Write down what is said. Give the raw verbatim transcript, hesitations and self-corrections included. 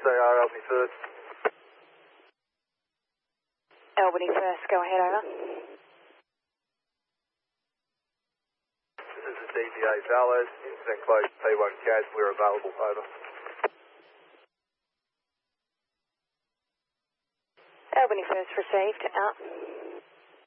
A R Albany First. Albany First, go ahead, over. This is D V A Valles, incident close P one C A S, we're available, over. Albany First received, out.